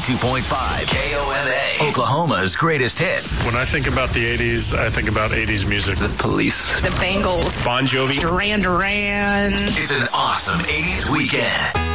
92.5 KOMA, Oklahoma's greatest hits. When I think about the 80s, I think about 80s music. The Police. The Bangles. Bon Jovi. Duran Duran. It's an awesome 80s weekend.